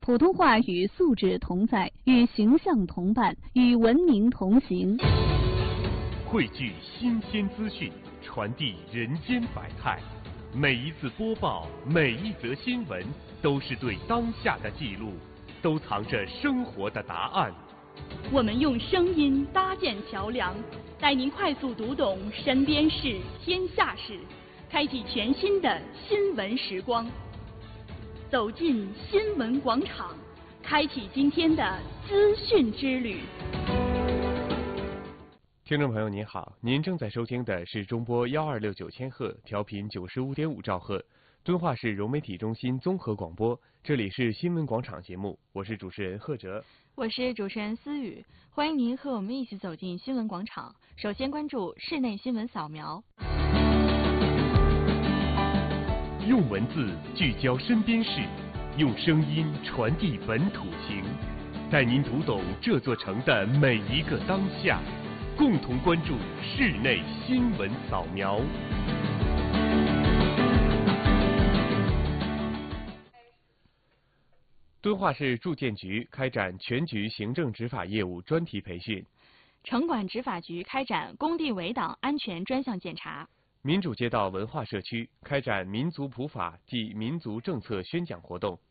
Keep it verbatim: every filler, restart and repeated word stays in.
普通话与素质同在，与形象同伴，与文明同行。 汇聚新鲜资讯，传递人间百态。每一次播报，每一则新闻，都是对当下的记录，都藏着生活的答案。 我们用声音搭建桥梁，带您快速读懂身边事、天下事，开启全新的新闻时光。走进新闻广场，开启今天的资讯之旅。 听众朋友您好，您正在收听的是中波幺二六九千赫，调频九十五点五兆赫，敦化市融媒体中心综合广播。这里是新闻广场节目，我是主持人贺哲， 我是主持人思雨，欢迎您和我们一起走进新闻广场。首先关注室内新闻扫描。 用文字聚焦身边事，用声音传递本土情，带您读懂这座城的每一个当下，共同关注室内新闻扫描。敦化市住建局开展全局行政执法业务专题培训， 城管执法局开展工地围挡安全专项检查， 民主街道文化社区开展民族普法暨民族政策宣讲活动。